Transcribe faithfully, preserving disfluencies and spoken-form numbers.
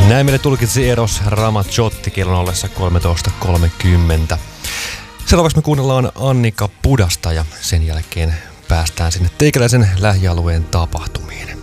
Näin meille tulkitsi Eros Ramazzotti kellon ollessa kolmetoista kolmekymmentä. Seuraavaksi me kuunnellaan Annika Pudasta ja sen jälkeen päästään sinne teikäläisen lähialueen tapahtumiin.